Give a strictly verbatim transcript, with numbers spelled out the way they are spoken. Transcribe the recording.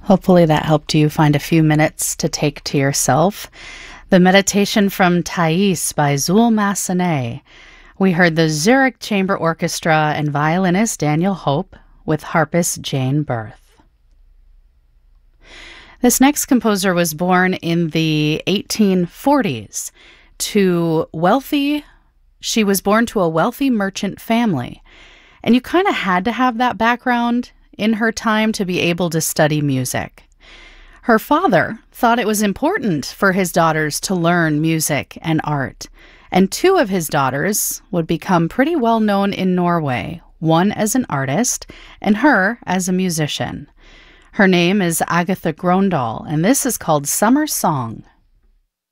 Hopefully that helped you find a few minutes to take to yourself. The meditation from Thais by Zul Massenet. We heard the Zurich Chamber Orchestra and violinist Daniel Hope with harpist Jane Berth. This next composer was born in the eighteen forties to wealthy, she was born to a wealthy merchant family. And you kind of had to have that background in her time to be able to study music. Her father thought it was important for his daughters to learn music and art, and two of his daughters would become pretty well known in Norway, one as an artist and her as a musician. Her name is Agatha Grøndahl, and this is called Summer Song.